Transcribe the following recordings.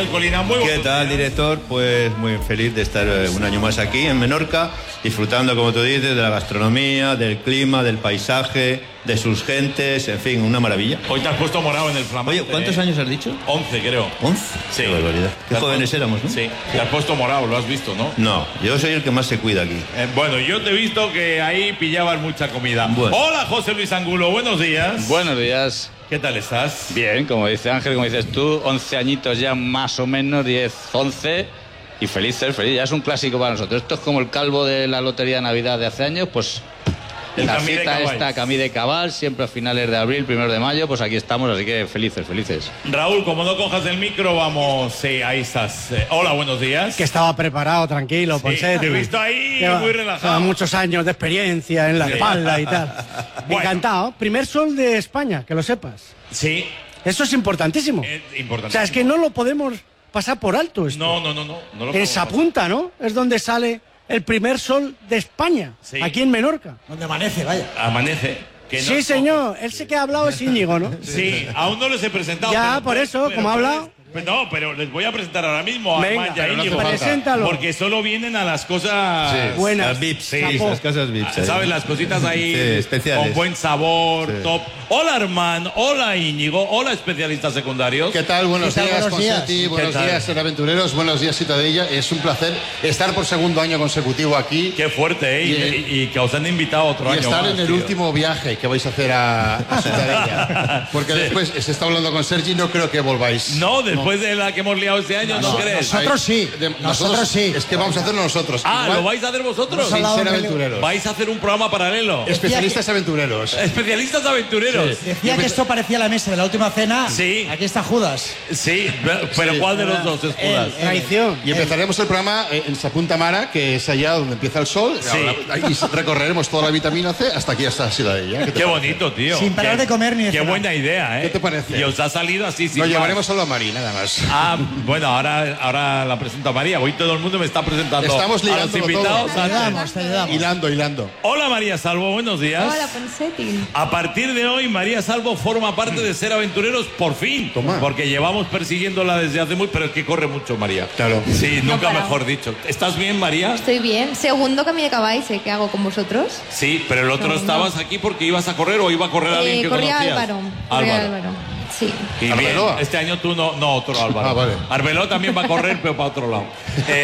Ángel Colina, muy buenos ¿Qué tal, días. director? Pues muy feliz de estar un año más aquí en Menorca, disfrutando, como tú dices, de la gastronomía, del clima, del paisaje, de sus gentes, en fin, una maravilla. Hoy te has puesto morado en el flamante. Oye, ¿cuántos años has dicho? 11, creo. ¿11? Sí. Qué barbaridad. Qué Te has jóvenes puesto- éramos, ¿no? Sí, te has puesto morado, lo has visto, ¿no? No, yo soy el que más se cuida aquí. Bueno, yo te he visto que ahí pillabas mucha comida. Bueno. Hola, José Luis Angulo, buenos días. Buenos días. ¿Qué tal estás? Bien, como dice Ángel, como dices tú, 11 añitos ya más o menos, 10, 11 y felices, feliz. Ya es un clásico para nosotros. Esto es como el calvo de la Lotería de Navidad de hace años, pues El la Camí de cita Cabal. esta Camí de Cabal, siempre a finales de abril, 1 de mayo, pues aquí estamos, así que felices, felices. Raúl, como no cojas el micro, vamos. Sí, ahí estás. Hola, buenos días. Que estaba preparado, tranquilo, Sí, Ponseti. te he visto ahí Lleva- muy relajado. lleva muchos años de experiencia en la espalda y tal. Bueno. Encantado. Primer sol de España, que lo sepas. Sí, Eso es importantísimo. importante. O sea, es que no lo podemos pasar por alto esto. No lo En podemos Sapunta, ¿no? Es donde sale el primer sol de España, Sí. aquí en Menorca. Donde amanece, vaya. pasar. Amanece. Que no Sí, es señor. Él sé que ha hablado es Íñigo, ¿no? poco. Sí, aún no les he presentado. Ya, pero- por eso, como ha hablado. No, pero les voy a presentar ahora mismo a Venga, Armand y a pero no hace Íñigo, falta. Preséntalo. Porque solo vienen a las cosas... Buenas. Las VIPs, Sí, sí, las casas VIPs. ahí. ¿Sabes? Las cositas ahí Sí, especiales. con buen sabor, Sí. top. Hola, Armand. Hola, Íñigo. Hola, especialistas secundarios. ¿Qué tal? Buenos ¿Qué tal? días, Buenos días. Ponseti. Buenos tal? días, aventureros. Buenos días, Ciutadella. Es un placer estar por segundo año consecutivo aquí Qué fuerte, ¿eh? Y que os han invitado otro y año estar más, en el tío. último viaje que vais a hacer a Ciutadella. Porque Sí. después se está hablando con Sergi, no creo que volváis. No, después de la que hemos liado este año, ¿no crees? Nosotros sí. Nosotros sí. Es que vamos a hacerlo nosotros. Ah, Igual, ¿lo vais a hacer vosotros? sin hablado ser con- aventureros. ¿Vais a hacer un programa paralelo? Especialistas aventureros. Especialistas aventureros. Decía que esto parecía la mesa de la última cena. Sí. Aquí está Judas. Sí, pero ¿cuál de los dos es Judas? Traición. Y empezaremos el programa en Sapunta Mara, que es allá donde empieza el sol. Sí. Y recorreremos toda la vitamina C hasta aquí, hasta Ciudadella. ¿Qué te Qué parece? bonito, tío. Sin parar Qué- de comer ni de Qué cenar. buena idea, ¿eh? ¿Qué te parece? Y os ha salido así, sin Lo más. llevaremos solo a Mari, nada más. Ah, bueno, ahora la presento a María. Hoy todo el mundo me está presentando Estamos a los ligándolo invitados. todo. antes. Te ayudamos. Hilando. Hola, María Salvo, buenos días. Hola, Ponseti. A partir de hoy, María Salvo forma parte de Ser Aventureros por fin. Toma. Porque llevamos persiguiéndola desde hace muy... Pero es que corre mucho, María. Claro. Sí, nunca para. mejor dicho. ¿Estás bien, María? Estoy bien. Segundo Camí de Cabáis, ¿qué hago con vosotros? Sí, pero el otro No, estabas aquí porque ibas a correr o iba a correr alguien que Corría conocías. Álvaro. Corría Álvaro. Sí. Y bien, ¿Arbeloa? este año tú no otro Álvaro. Ah, vale. Arbeloa también va a correr, pero para otro lado.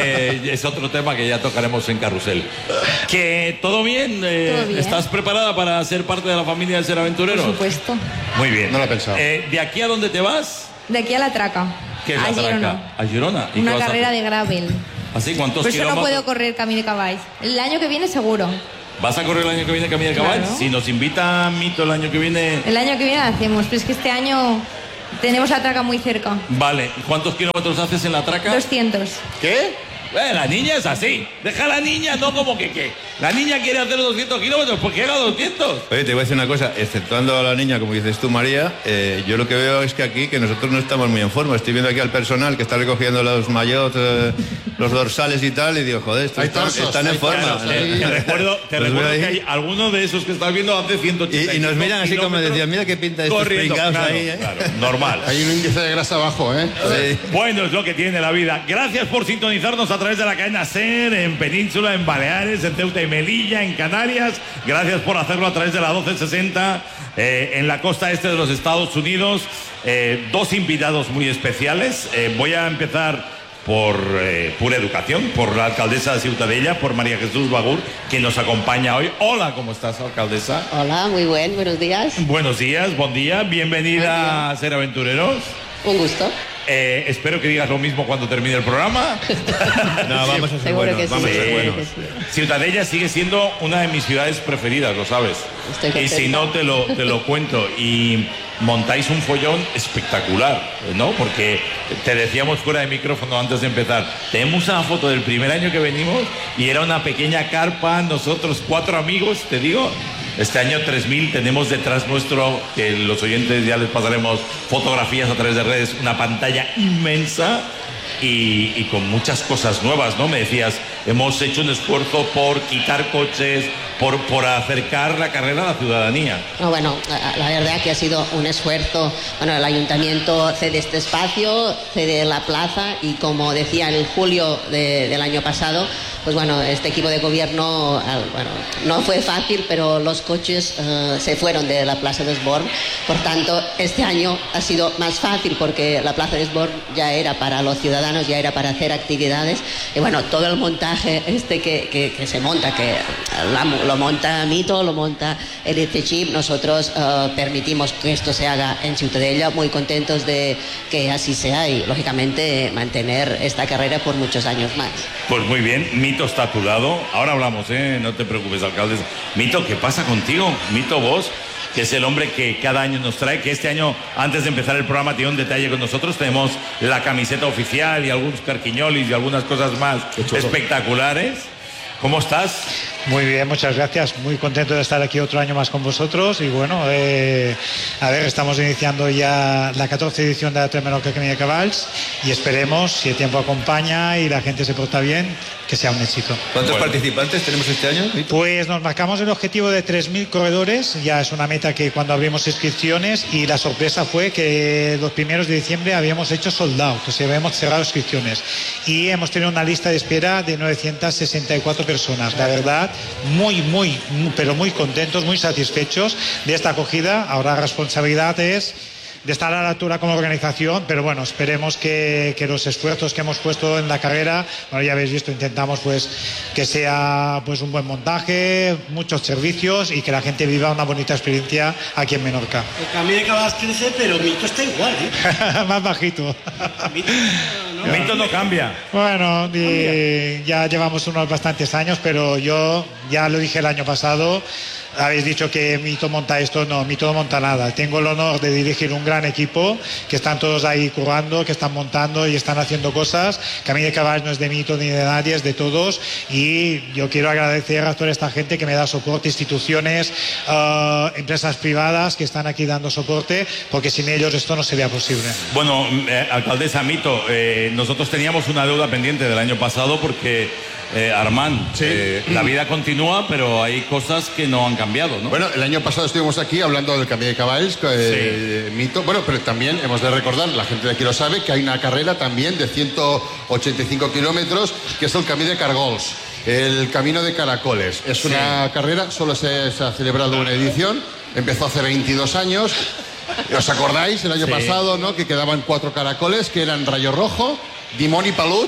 Es otro tema que ya tocaremos en Carrusel. Que todo bien, Todo bien. ¿estás preparada para ser parte de la familia de Ser Por Aventureros? supuesto. Muy bien. No lo he pensado. ¿De aquí a dónde te vas? De aquí a la traca. ¿Qué es a la traca? Girona. ¿A Girona? ¿Y qué Una vas a carrera hacer? de gravel. ¿Así? ¿Cuántos Por eso no kilómetros? puedo correr Camí de Cabáis. El año que viene seguro. ¿Vas a correr el año que viene Camino de Cabal? Claro. Si nos invita Mito el año que viene... El año que viene hacemos, pero es que este año tenemos la traca muy cerca. Vale, ¿cuántos kilómetros haces en la traca? 200. ¿Qué? La niña es así. Deja a la niña, no como que qué. La niña quiere hacer 200 kilómetros, pues que haga 200. Oye, te voy a decir una cosa, exceptuando a la niña, como dices tú, María, yo lo que veo es que aquí, que nosotros no estamos muy en forma. Estoy viendo aquí al personal que está recogiendo los maillots, los dorsales y tal, y digo, joder, estos Hay están, torsos, están en hay forma. torsos, Te ahí. recuerdo Los veo ahí. que hay alguno de esos que estás viendo hace 180 Y nos miran así como decían, mira qué pinta de estos corriendo. pringados Claro, ahí, ¿eh? claro, normal. Hay un índice de grasa bajo, ¿eh? Sí. Bueno, es lo que tiene la vida. Gracias por sintonizarnos a través de la cadena SER, en Península, en Baleares, en Ceuta y Melilla, en Canarias. Gracias por hacerlo a través de la 1260 en la costa este de los Estados Unidos. Dos invitados muy especiales. Voy a empezar por Pura Educación, por la alcaldesa de Ciutadella, por María Jesús Bagur, que nos acompaña hoy. Hola, ¿cómo estás, alcaldesa? Hola, muy buen, buenos días. Buenos días, buen día. Bienvenida a Ser Aventureros. Un gusto. Espero que digas lo mismo cuando termine el programa. No, vamos a ser Seguro buenos, que sí, vamos a ser seguro buenos. que sí. Ciutadella sigue siendo una de mis ciudades preferidas, lo sabes. Estoy Y contenta. si no, te lo cuento. Y montáis un follón espectacular, ¿no? Porque te decíamos fuera de micrófono antes de empezar, tenemos una foto del primer año que venimos y era una pequeña carpa, nosotros 4 amigos, te digo. Este año 3000 tenemos detrás nuestro, que los oyentes ya les pasaremos fotografías a través de redes, una pantalla inmensa y con muchas cosas nuevas, ¿no? Me decías, hemos hecho un esfuerzo por quitar coches, por acercar la carrera a la ciudadanía. No, bueno, la verdad que ha sido un esfuerzo. Bueno, el ayuntamiento cede este espacio, cede la plaza y como decía en julio del año pasado, pues bueno, este equipo de gobierno, bueno, no fue fácil, pero los coches se fueron de la Plaza de Esborn. Por tanto, este año ha sido más fácil porque la Plaza de Esborn ya era para los ciudadanos, ya era para hacer actividades. Y bueno, todo el montaje que se monta, que lo monta Mito, lo monta Elite Chip, nosotros permitimos que esto se haga en Ciutadella, muy contentos de que así sea y, lógicamente, mantener esta carrera por muchos años más. Pues muy bien, Mito está a tu lado. Ahora hablamos, no te preocupes, alcalde. Mito, ¿qué pasa contigo? Mito, vos, que es el hombre que cada año nos trae, que este año, antes de empezar el programa, tiene un detalle con nosotros. Tenemos la camiseta oficial y algunos carquiñolis y algunas cosas más espectaculares. ¿Cómo estás? Muy bien, muchas gracias. Muy contento de estar aquí otro año más con vosotros. Y bueno, a ver, estamos iniciando ya la 14ª edición de la Tres Menorca Camí de Cavalls y esperemos, si el tiempo acompaña y la gente se porta bien, que sea un éxito. ¿Cuántos participantes tenemos este año? Pues nos marcamos el objetivo de 3.000 corredores. Ya es una meta que cuando abrimos inscripciones, y la sorpresa fue que los primeros de diciembre habíamos hecho sold out, o sea, habíamos cerrado inscripciones y hemos tenido una lista de espera de 964 personas. La verdad, pero muy contentos, muy satisfechos de esta acogida. Ahora la responsabilidad es de estar a la altura como organización, pero bueno, esperemos que los esfuerzos que hemos puesto en la carrera, bueno, ya habéis visto, intentamos pues que sea pues un buen montaje, muchos servicios y que la gente viva una bonita experiencia aquí en Menorca. El Camí de Cavalls crece, pero Mito está igual, Más bajito. Mito no cambia. Bueno, ya llevamos unos bastantes años, pero yo ya lo dije el año pasado. Habéis dicho que Mito monta esto, no, Mito no monta nada. Tengo el honor de dirigir un gran equipo, que están todos ahí currando, que están montando y están haciendo cosas. Camí de Cavalls no es de Mito ni de nadie, es de todos. Y yo quiero agradecer a toda esta gente que me da soporte, instituciones, empresas privadas que están aquí dando soporte, porque sin ellos esto no sería posible. Bueno, alcaldesa Mito, nosotros teníamos una deuda pendiente del año pasado porque... Armand, sí. La vida continúa, pero hay cosas que no han cambiado, ¿no? Bueno, el año pasado estuvimos aquí hablando del Camí de Cavalls, Mito. Bueno, pero también hemos de recordar, la gente de aquí lo sabe, que hay una carrera también de 185 kilómetros, que es el Camí de Cargols, el Camino de Caracoles. Es una carrera, solo se ha celebrado una edición, empezó hace 22 años. ¿Os acordáis el año pasado, no? Que quedaban 4 caracoles, que eran Rayo Rojo, Dimoni Pelut,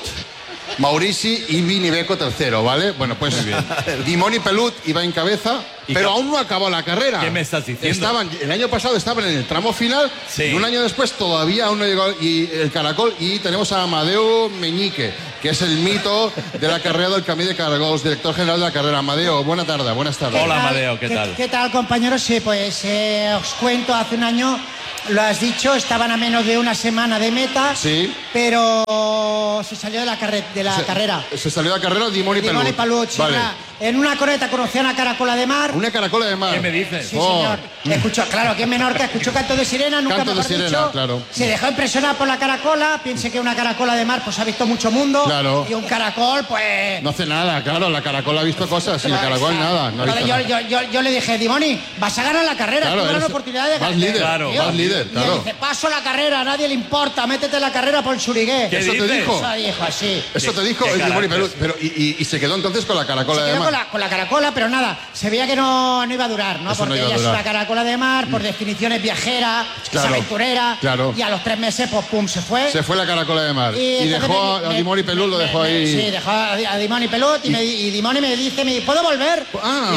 Maurici y Viniveco tercero, ¿vale? Bueno, pues Dimoni Pelut iba en cabeza, pero aún no acabó la carrera. ¿Qué me estás diciendo? El año pasado estaban en el tramo final, y un año después todavía aún no llegó el caracol, y tenemos a Amadeo Meñique, que es el mito de la carrera del Camí de Cargols, director general de la carrera. Amadeo, buenas tardes. Hola, Amadeo, ¿qué tal? ¿Qué tal, compañeros? Sí, pues os cuento, hace un año, lo has dicho, estaban a menos de una semana de meta, pero se salió de la carrera. Se salió de la carrera Dimoni Pelut. Sí, vale. En una coreta conocí a una caracola de mar. Una caracola de mar. ¿Qué me dices? Sí, señor. Escuchó, claro, aquí en Menorca escuchó canto de sirena, nunca canto mejor de sirena, dicho. claro. Se dejó impresionar por la caracola, piense que una caracola de mar pues ha visto mucho mundo. Claro. Y un caracol, pues... No hace nada, claro, la caracola ha visto cosas y el caracol nada. No yo le dije, Dimoni, vas a ganar la carrera, claro, tú gran oportunidad de ganar. Vas líder, Y él dice, paso la carrera, a nadie le importa, métete en la carrera por el Surigué. ¿Eso te dijo? Eso dijo así. Eso te dijo el Dimoni Pelut. Pero, y se quedó entonces con la caracola de mar. Con la caracola, pero nada, se veía que no iba a durar, ¿no? Eso porque no iba a ella durar. es una caracola de mar, por definición es viajera, es aventurera, y a los 3 meses, pues pum, se fue. Se fue la caracola de mar. Y dejó a Dimoni Pelut, lo dejó ahí. Sí, dejó a Dimoni Pelut y Dimoni me dice, ¿puedo volver?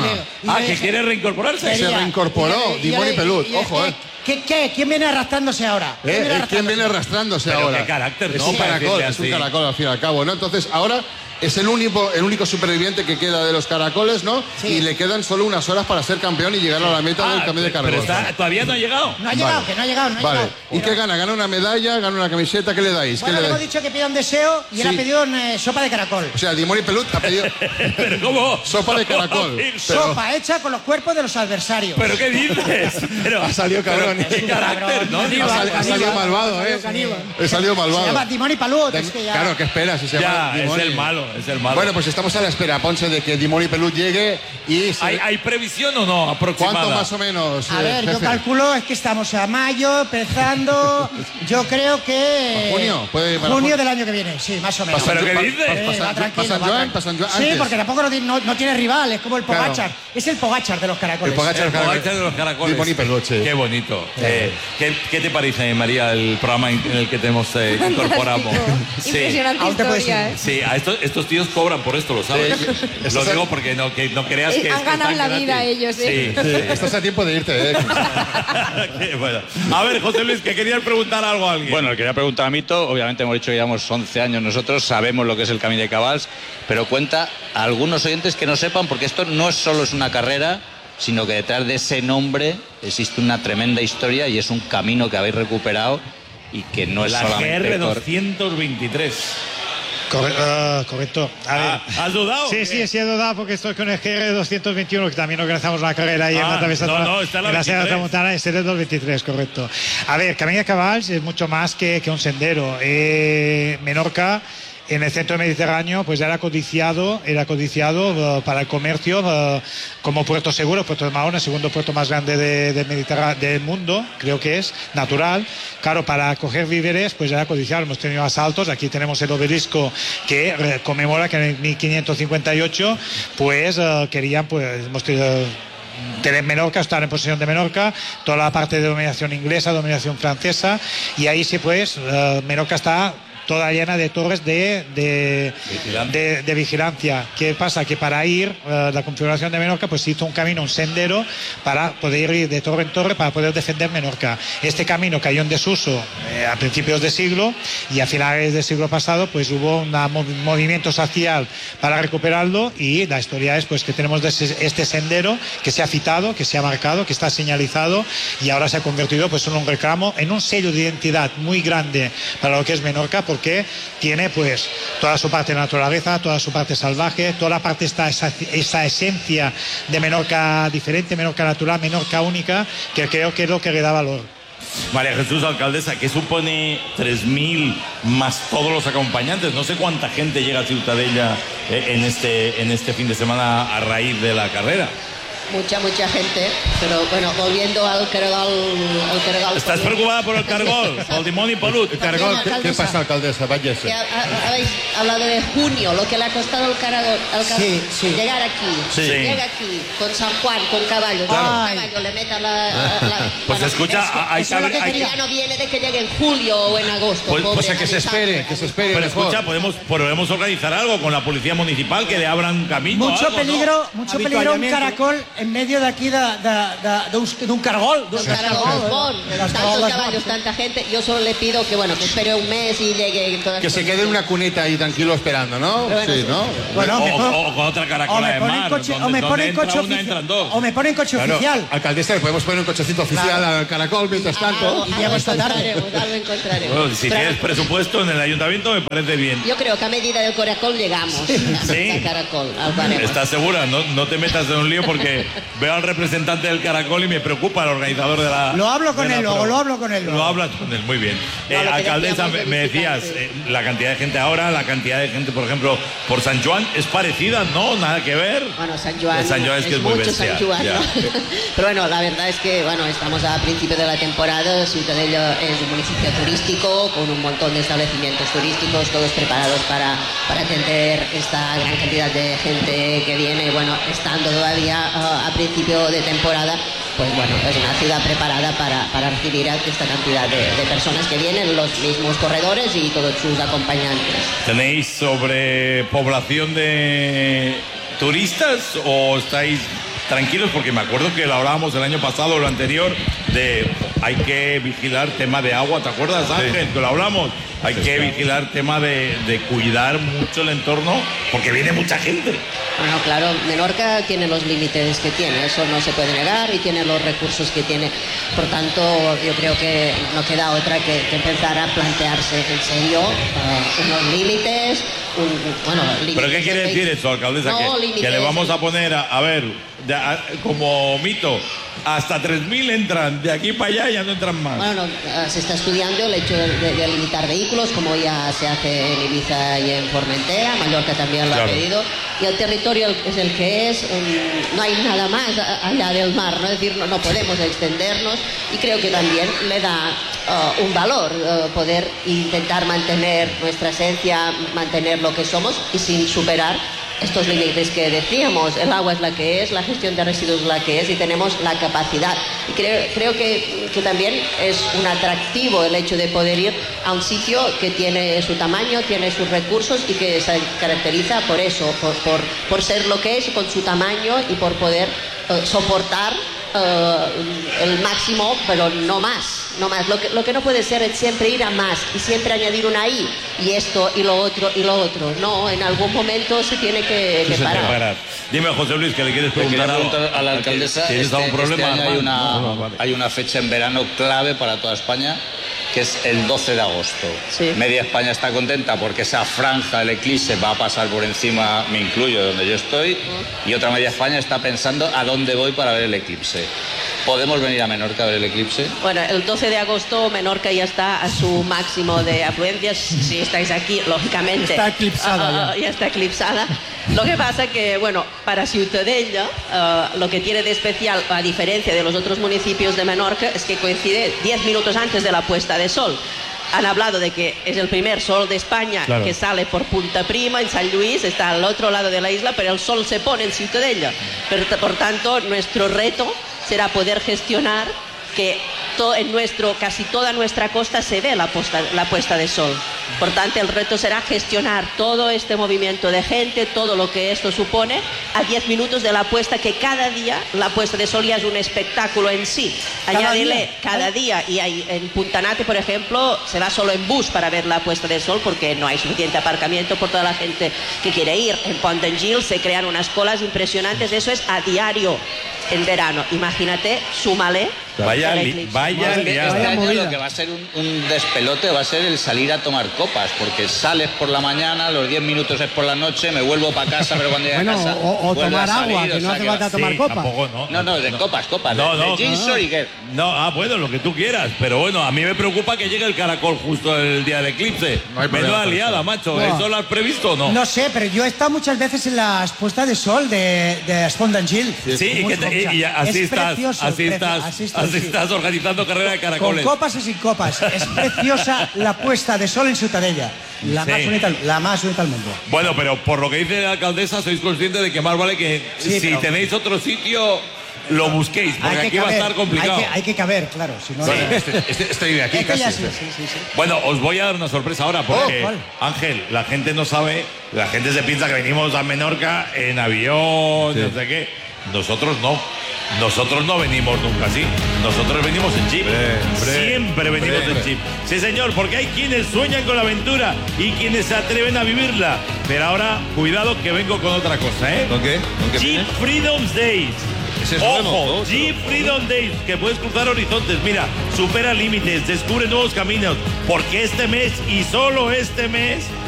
Que quiere reincorporarse. Se reincorporó Dimoni Pelut, ojo, ¿Quién viene arrastrándose ahora? ¿Quién viene arrastrándose ahora? Qué carácter, es ¿no? un caracol, es un caracol al fin y al cabo, ¿no? Entonces, ahora es el único superviviente que queda de los caracoles, ¿no? Y le quedan solo unas horas para ser campeón y llegar a la meta del Camí de Cargols. Pero todavía no ha llegado. No ha llegado, que no ha llegado. Vale. ¿Y qué gana? ¿Gana una medalla? ¿Gana una camiseta? ¿Qué le dais? Bueno, le hemos dicho que pida un deseo y él ha pedido sopa de caracol. O sea, Dimoni Pelut ha pedido... ¿Pero cómo? Sopa de caracol. Sopa hecha con los cuerpos de los adversarios. ¿Pero qué dices? Ha salido cabrón. ¿Qué carácter, no? Ha salido malvado, ¿eh? Ha salido malvado. Se llama Dimoni Pelut. Claro, ¿qué esperas? Si se llama Dimoni. Es el malo. es el malo. Bueno, pues estamos a la espera, Ponce, de que Dimoni Pelut llegue y... ¿Hay previsión o no aproximada? ¿Cuánto más o menos? A ver, yo calculo, es que estamos a mayo, empezando, yo creo que... ¿Junio? Junio del año que viene, sí, más o menos. ¿Pero qué dices? Va tranquilo, ¿Pasan Joan sí, antes? porque tampoco no tiene rival, es como el Pogačar. Claro. Es el Pogačar de los caracoles. El Pogačar de los caracoles. Dimoni Pelut, sí. Qué bonito. ¿Qué te parece, María, el programa en el que te hemos incorporamos? Impresionante historia, ¿eh? Sí, a estos tíos cobran por esto, lo sabes. Lo digo porque no creas que... Han ganado la gratis. vida ellos, ¿eh? Sí. Estás a tiempo de irte, Qué bueno. A ver, José Luis, que querías preguntar algo a alguien. Bueno, le quería preguntar a Mito. Obviamente hemos dicho que llevamos 11 años nosotros, sabemos lo que es el Camí de Cabals, pero cuenta a algunos oyentes que no sepan, porque esto no solo es una carrera, sino que detrás de ese nombre existe una tremenda historia y es un camino que habéis recuperado y que no es la solamente... GR 223. Correcto. A ver. ¿Has dudado? Sí, he dudado porque estoy con el GR 221, que también organizamos una carrera ahí en la Travesa está la en la Sierra 23. Tramontana, es el 223, correcto. A ver, Camí de Cabals es mucho más que un sendero. Menorca, en el centro mediterráneo, pues era codiciado para el comercio como puerto seguro. Puerto de Mahón, el segundo puerto más grande del mundo, creo que es, natural. Claro, para coger víveres, pues era codiciado. Hemos tenido asaltos. Aquí tenemos el obelisco que conmemora que en 1558, pues querían, pues hemos tenido... Tener Menorca, estar en posesión de Menorca, toda la parte de dominación inglesa, dominación francesa, y ahí sí, pues Menorca está toda llena de torres de vigilancia. ¿Qué pasa? Que para ir, la configuración de Menorca, pues se hizo un camino, un sendero, para poder ir de torre en torre, para poder defender Menorca. Este camino cayó en desuso a principios de siglo, y a finales del siglo pasado, pues hubo un movimiento social para recuperarlo, y la historia es pues que tenemos este sendero que se ha citado, que se ha marcado, que está señalizado, y ahora se ha convertido pues en un reclamo, en un sello de identidad muy grande para lo que es Menorca, porque tiene pues toda su parte de naturaleza, toda su parte salvaje, toda la parte esa esencia de Menorca diferente, Menorca natural, Menorca única, que creo que es lo que le da valor. María Jesús, alcaldesa, ¿qué supone 3.000 más todos los acompañantes? No sé cuánta gente llega a Ciutadella en este fin de semana a raíz de la carrera. Mucha gente, pero bueno, volviendo al cargol. ¿Estás preocupada por el cargol? Por el Dimoni Pelut. Cargol, ¿qué pasa, alcaldesa? Váyase. Habéis hablado de junio, lo que le ha costado al cargol. Sí. Llegar aquí. Sí. Llega aquí, con San Juan, con caballos. Claro. Con caballo, le meta la Pues escucha, hay eso es lo que ya no viene de que llegue en julio o en agosto. Pues pobre, que se espere. Pero escucha, podemos organizar algo con la policía municipal, que le abran camino. Mucho algo, peligro, ¿no? mucho peligro un caracol en medio de aquí de un cargol. Los caragol, tantos caballos, tanta gente. Yo solo le pido que bueno, que espere un mes y llegue. Que se quede en una cuneta ahí tranquilo esperando, ¿no? Bueno, sí, ¿no? Bueno, O con otra caracola de mar. o me ponen coche una, entran dos. o me ponen coche Claro, oficial. alcaldesa, le podemos poner un cochecito oficial al caracol mientras tanto. Y llego esta tarde. Algo encontraremos. Bueno, si tienes presupuesto en el ayuntamiento, me parece bien. Yo creo que a medida del caracol llegamos al caracol, al baremo. ¿Estás segura? No te metas en un lío, porque veo al representante del caracol y me preocupa el organizador de la... Lo hablo con de la él luego, prueba. lo hablo con él luego. Lo hablas con él, muy bien. No, lo que Alcaldesa, decíamos me de decías, visitantes. la cantidad de gente ahora, la cantidad de gente, por ejemplo, por San Juan, es parecida, ¿no? Nada que ver. Bueno, San Juan, San Juan es que es muy mucho bestia. San Juan, Ya. ¿no? Pero bueno, la verdad es que bueno, estamos a principio de la temporada. Ciutadella es un municipio turístico con un montón de establecimientos turísticos, todos preparados para atender esta gran cantidad de gente que viene. Bueno, estando todavía a principio de temporada, pues bueno, es una ciudad preparada para recibir a esta cantidad de personas que vienen, los mismos corredores y todos sus acompañantes. ¿Tenéis sobrepoblación de turistas o estáis tranquilos? Porque me acuerdo que lo hablábamos el año pasado o lo anterior, de hay que vigilar tema de agua, ¿te acuerdas, Ángel? Que lo hablamos. Hay que vigilar tema de cuidar mucho el entorno, porque viene mucha gente. Bueno, claro, Menorca tiene los límites que tiene, eso no se puede negar, y tiene los recursos que tiene. Por tanto, yo creo que no queda otra que empezar a plantearse en serio unos límites. ¿Pero qué quiere decir eso, alcaldesa? No, que le vamos a poner, a ver, como mito, hasta 3.000 entran, de aquí para allá ya no entran más. Bueno, se está estudiando el hecho de limitar vehículos, como ya se hace en Ibiza y en Formentera. Mallorca también también lo ha pedido. Y el territorio es el que es, no hay nada más allá del mar, ¿no? Es decir, no podemos extendernos, y creo que también le da un valor poder intentar mantener nuestra esencia, mantener lo que somos y sin superar estos límites que decíamos. El agua es la que es, la gestión de residuos es la que es, y tenemos la capacidad. Y creo que también es un atractivo el hecho de poder ir a un sitio que tiene su tamaño, tiene sus recursos y que se caracteriza por eso, por ser lo que es, con su tamaño, y por poder soportar el máximo, pero no más. Lo que no puede ser es siempre ir a más y siempre añadir una I, y esto y lo otro y lo otro. No, en algún momento se tiene que parar. Dime, José Luis, que le quieres preguntar a la alcaldesa. ¿Tienes algún problema? Este año hay una fecha en verano clave para toda España, que es el 12 de agosto. Sí. Media España está contenta porque esa franja del eclipse va a pasar por encima, me incluyo, de donde yo estoy, y otra media España está pensando a dónde voy para ver el eclipse. ¿Podemos venir a Menorca a ver el eclipse? Bueno, el 12 de agosto Menorca ya está a su máximo de afluencias. Si estáis aquí, lógicamente. Está eclipsada ya está eclipsada. Lo que pasa que, bueno, para Ciutadella, lo que tiene de especial, a diferencia de los otros municipios de Menorca, es que coincide 10 minutos antes de la puesta de sol. Han hablado de que es el primer sol de España, claro, que sale por Punta Prima, en San Luis, está al otro lado de la isla, pero el sol se pone en Ciutadella. Por tanto, nuestro reto será poder gestionar que en casi toda nuestra costa se ve la puesta de sol. Por tanto, el reto será gestionar todo este movimiento de gente, todo lo que esto supone, a 10 minutos de la puesta, que cada día la puesta de sol ya es un espectáculo en sí. Añádele cada día, y en Puntanate, por ejemplo, se va solo en bus para ver la puesta de sol porque no hay suficiente aparcamiento por toda la gente que quiere ir. En Pont d'Angil se crean unas colas impresionantes, eso es a diario en verano. Imagínate, súmale. Vaya Este año lo que va a ser un despelote va a ser el salir a tomar copas, porque sales por la mañana, los 10 minutos es por la noche, me vuelvo para casa, pero cuando llegue a casa... O tomar agua, que no hace falta tomar copas. No, de copas. No, de gin Soriger. No, bueno, lo que tú quieras, pero bueno, a mí me preocupa que llegue el caracol justo el día del eclipse. Menuda liada, macho. No. ¿Eso lo has previsto o no? No sé, pero yo he estado muchas veces en las puestas de sol de Pont d'Angil. Sí, y así estás organizando carrera de caracoles. Con copas o sin copas. Es preciosa la puesta de sol en Ciutadella. La más bonita del mundo. Bueno, pero por lo que dice la alcaldesa, sois conscientes de que más vale que si tenéis otro sitio, lo busquéis, porque aquí va a estar complicado. Hay que caber, claro. Si no, Estoy de aquí casi. Sí. Bueno, os voy a dar una sorpresa ahora, porque, Ángel, la gente no sabe, la gente se piensa que venimos a Menorca en avión, no sé qué. Nosotros no venimos nunca así. Nosotros venimos en jeep. Siempre venimos en jeep. Sí, señor, porque hay quienes sueñan con la aventura y quienes se atreven a vivirla. Pero ahora, cuidado que vengo con otra cosa, ¿eh? ¿Con qué? Jeep Freedom Days. Es Ojo, Jeep Freedom Days, que puedes cruzar horizontes. Mira, supera límites, descubre nuevos caminos. Porque este mes, y solo este mes,